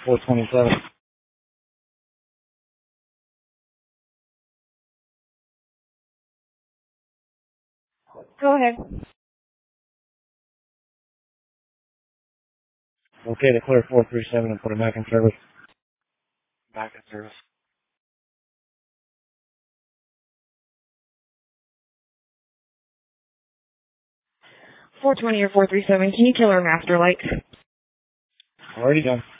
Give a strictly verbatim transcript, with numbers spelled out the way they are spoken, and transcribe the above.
four twenty-seven. Go ahead. Okay to clear four three seven and put it back in service. Back in service. four twenty or four three seven, can you kill our master light? Already done.